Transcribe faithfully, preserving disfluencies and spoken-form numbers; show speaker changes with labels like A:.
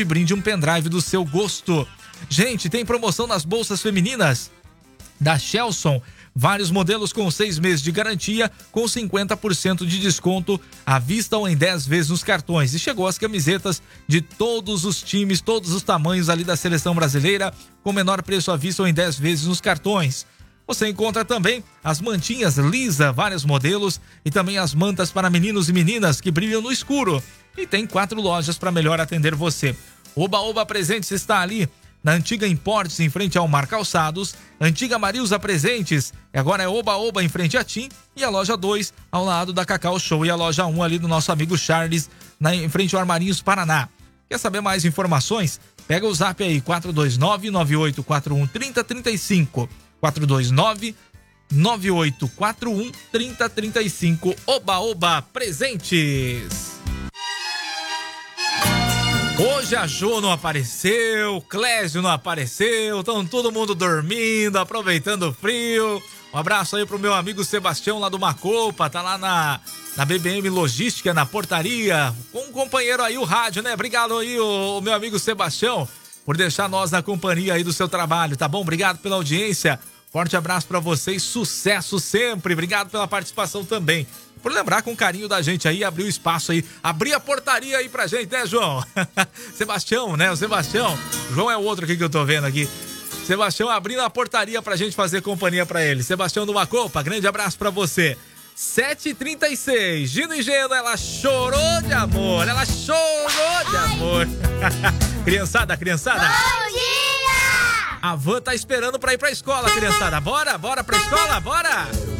A: e brinde um pendrive do seu gosto. Gente, tem promoção nas bolsas femininas da Chelson. Vários modelos com seis meses de garantia, com cinquenta por cento de desconto à vista ou em dez vezes nos cartões. E chegou as camisetas de todos os times, todos os tamanhos ali da seleção brasileira, com menor preço à vista ou em dez vezes nos cartões. Você encontra também as mantinhas Lisa, vários modelos, e também as mantas para meninos e meninas que brilham no escuro. E tem quatro lojas para melhor atender você. Oba Oba Presentes está ali na antiga Importes, em frente ao Mar Calçados, antiga Marilza Presentes, e agora é Oba Oba em frente a Tim, e a loja dois ao lado da Cacau Show, e a loja um ali do nosso amigo Charles, na, em frente ao Armarinhos Paraná. Quer saber mais informações? Pega o zap aí, quatro dois nove, nove oito quatro um, três zero três cinco, quatro dois nove, nove oito quatro um, três zero três cinco. Oba Oba Presentes. Hoje a Jo não apareceu, Clésio não apareceu, estão todo mundo dormindo, aproveitando o frio. Um abraço aí pro meu amigo Sebastião lá do Macopa, tá lá na, na B B M Logística, na portaria, com um companheiro aí, o rádio, né? Obrigado aí, o, o meu amigo Sebastião, por deixar nós na companhia aí do seu trabalho, tá bom? Obrigado pela audiência, forte abraço pra vocês, sucesso sempre, obrigado pela participação também. Por lembrar com carinho da gente aí, abrir o espaço aí, abrir a portaria aí pra gente, né, João? Sebastião, né? O Sebastião. O João é o outro aqui que eu tô vendo aqui. Sebastião abrindo a portaria pra gente fazer companhia pra ele. Sebastião do Macopa, grande abraço pra você. sete e trinta e seis, Gino e Geno, ela chorou de amor, ela chorou de amor. Criançada, criançada.
B: Bom dia!
A: A van tá esperando pra ir pra escola, criançada. Bora, bora pra escola, bora!